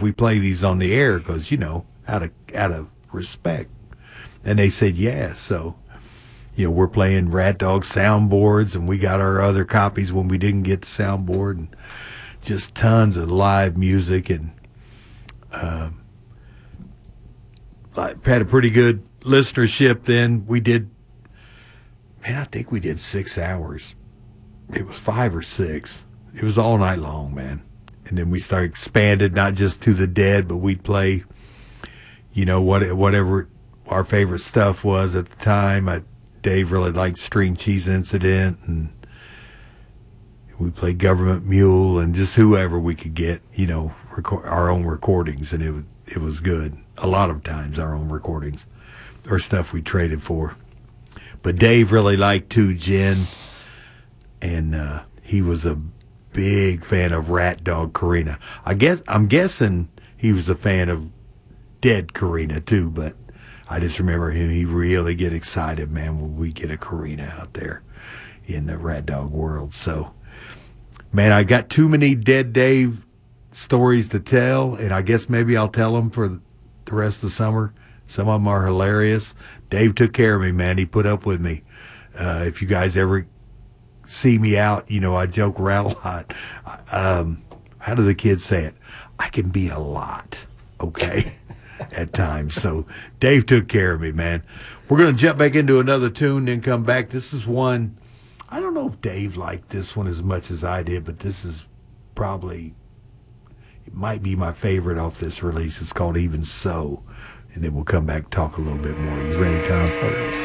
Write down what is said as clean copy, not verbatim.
we play these on the air? Because, out of respect. And they said, yeah. So, we're playing Rat Dog soundboards, and we got our other copies when we didn't get the soundboard, and just tons of live music, and had a pretty good listenership then. I think we did 6 hours. It was 5 or 6. It was all night long, man. And then we started expanded, not just to the Dead, but we'd play, whatever our favorite stuff was at the time. Dave really liked String Cheese Incident, and we played Government Mule, and just whoever we could get, our own recordings, and it was good. A lot of times our own recordings or stuff we traded for. But Dave really liked too, Jen, and he was a big fan of Rat Dog Karina. I'm guessing he was a fan of Dead Karina too, but I just remember him. He really get excited, man, when we get a Karina out there in the Rat Dog world. So, man, I got too many Dead Dave stories to tell, and I guess maybe I'll tell them for the rest of the summer. Some of them are hilarious. Dave took care of me, man. He put up with me. If you guys ever see me out, I joke around a lot. How do the kids say it? I can be a lot, okay, at times. So Dave took care of me, man. We're going to jump back into another tune, then come back. This is one, I don't know if Dave liked this one as much as I did, but this is probably, it might be my favorite off this release. It's called Even So. And then we'll come back and talk a little bit more. You ready, Tom?